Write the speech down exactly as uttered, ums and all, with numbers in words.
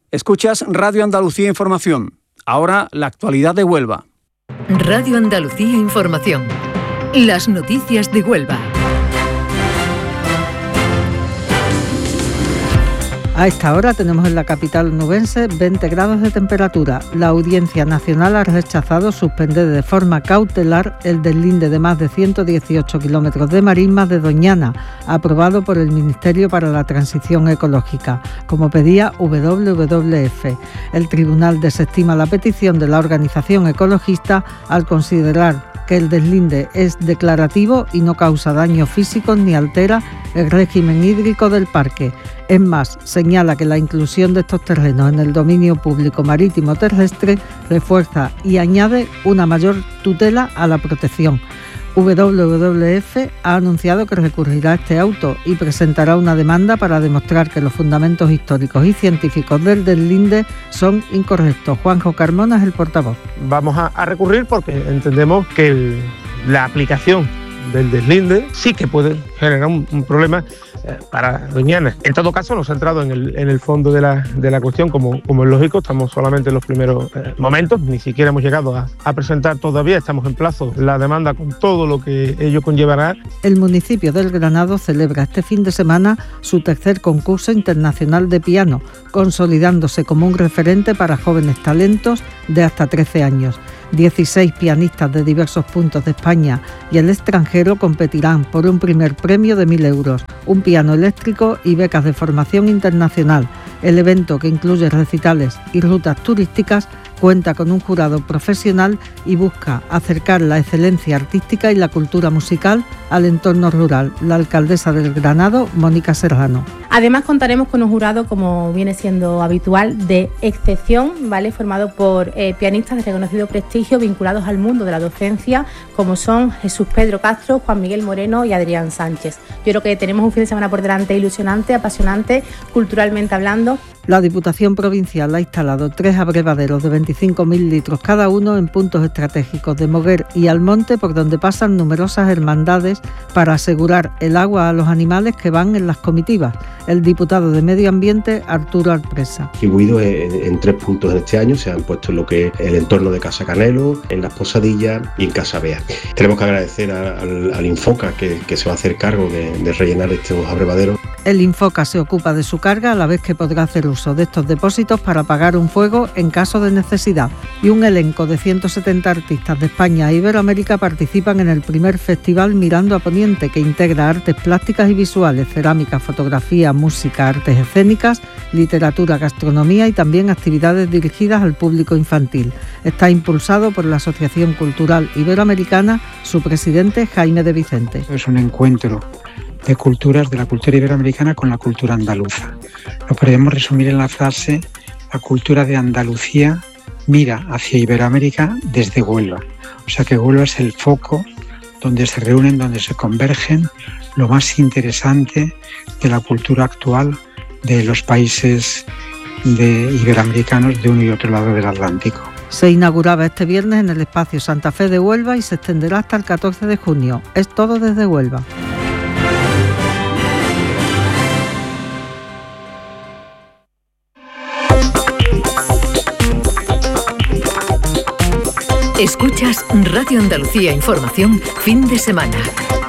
Escuchas Radio Andalucía Información. Ahora la actualidad de Huelva. Radio Andalucía Información. Las noticias de Huelva. A esta hora tenemos en la capital onubense veinte grados de temperatura. La Audiencia Nacional ha rechazado suspender de forma cautelar el deslinde de más de ciento dieciocho kilómetros de marismas de Doñana, aprobado por el Ministerio para la Transición Ecológica, como pedía W W F. El tribunal desestima la petición de la organización ecologista al considerar que el deslinde es declarativo y no causa daños físicos ni altera el régimen hídrico del parque. Es más, señala que la inclusión de estos terrenos en el dominio público marítimo terrestre refuerza y añade una mayor tutela a la protección. W W F ha anunciado que recurrirá a este auto y presentará una demanda para demostrar que los fundamentos históricos y científicos del deslinde son incorrectos. Juanjo Carmona es el portavoz. Vamos a, a recurrir porque entendemos que el, la aplicación del deslinde sí que puede generar un, un problema eh, para Doñana. En todo caso, nos ha entrado en el, en el fondo de la, de la cuestión, como, como es lógico. Estamos solamente en los primeros eh, momentos, ni siquiera hemos llegado a, a presentar todavía, estamos en plazo la demanda con todo lo que ello conllevará. El municipio del Granado celebra este fin de semana su tercer concurso internacional de piano, consolidándose como un referente para jóvenes talentos de hasta trece años. dieciséis pianistas de diversos puntos de España y el extranjero competirán por un primer premio de mil euros, un piano eléctrico y becas de formación internacional. El evento, que incluye recitales y rutas turísticas, cuenta con un jurado profesional y busca acercar la excelencia artística y la cultura musical al entorno rural. La alcaldesa del Granado, Mónica Serrano. Además, contaremos con un jurado, como viene siendo habitual, de excepción, ¿vale?, formado por eh, pianistas de reconocido prestigio vinculados al mundo de la docencia, como son Jesús Pedro Castro, Juan Miguel Moreno y Adrián Sánchez. Yo creo que tenemos un fin de semana por delante ilusionante, apasionante, culturalmente hablando. La Diputación Provincial ha instalado tres abrevaderos de veinticinco mil litros cada uno en puntos estratégicos de Moguer y Almonte, por donde pasan numerosas hermandades para asegurar el agua a los animales que van en las comitivas. El diputado de Medio Ambiente, Arturo Alpresa. Distribuidos en, en tres puntos en este año, se han puesto en lo que es el entorno de Casa Canelo, en Las Posadillas y en Casa Bea. Tenemos que agradecer a, al, al Infoca que, que se va a hacer cargo de, de rellenar estos abrevaderos. El Infoca se ocupa de su carga a la vez que podrá hacer uso de estos depósitos para apagar un fuego en caso de necesidad. Y un elenco de ciento setenta artistas de España e Iberoamérica participan en el primer festival Mirando a Poniente, que integra artes plásticas y visuales, cerámica, fotografía, música, artes escénicas, literatura, gastronomía y también actividades dirigidas al público infantil. Está impulsado por la Asociación Cultural Iberoamericana, su presidente Jaime de Vicente. Es un encuentro de culturas, de la cultura iberoamericana con la cultura andaluza. Lo podemos resumir en la frase: la cultura de Andalucía mira hacia Iberoamérica desde Huelva. O sea que Huelva es el foco donde se reúnen, donde se convergen lo más interesante de la cultura actual de los países de iberoamericanos de uno y otro lado del Atlántico. Se inauguraba este viernes en el espacio Santa Fe de Huelva y se extenderá hasta el catorce de junio. Es todo desde Huelva. Escuchas Radio Andalucía Información, fin de semana.